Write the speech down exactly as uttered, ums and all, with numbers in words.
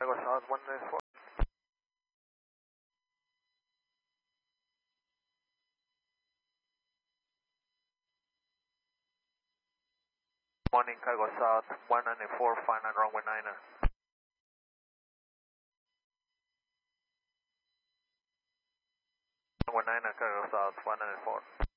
Cargo South one nine four. Morning, Cargo South one nine four, final runway niner. Runway niner, Cargo South one nine four.